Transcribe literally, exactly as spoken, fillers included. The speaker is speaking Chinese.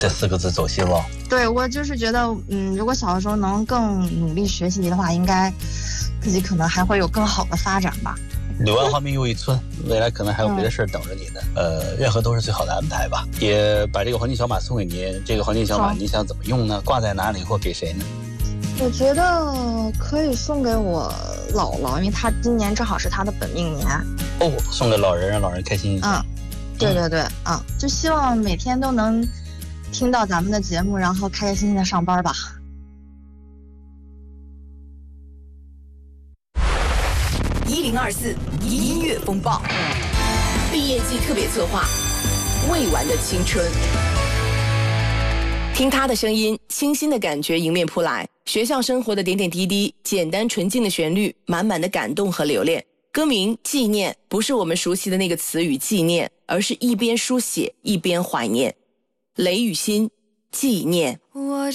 这四个字走心了。 对，我就是觉得，嗯，如果小的时候能更努力学习的话，应该自己可能还会有更好的发展吧。 柳暗花明又一村，未来可能还有别的事儿等着你呢。嗯、呃，任何都是最好的安排吧。也把这个黄金小马送给您，这个黄金小马你想怎么用呢？挂在哪里或给谁呢？ 我觉得可以送给我姥姥，因为她今年正好是她的本命年。 哦，送给老人，让老人开心一下。 嗯，对对对，嗯，就希望每天都能听到咱们的节目，然后开开心心的上班吧。 一零二四音乐风暴毕业季特别策划，未完的青春。听他的声音，清新的感觉迎面扑来，学校生活的点点滴滴，简单纯净的旋律，满满的感动和留恋。歌名《纪念》不是我们熟悉的那个词语纪念，而是一边书写一边怀念。雷雨欣，纪念。